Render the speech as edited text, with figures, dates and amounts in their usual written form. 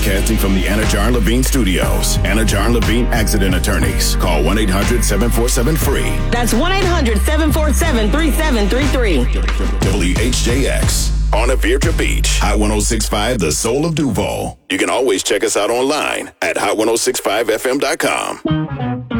Broadcasting from the Anajar and Levine Studios. Anajar and Levine Accident Attorneys. Call 1-800-747-FREE. That's 1-800-747-3733. WHJX. On Virginia Beach. Hot 106.5, the soul of Duval. You can always check us out online at hot1065fm.com.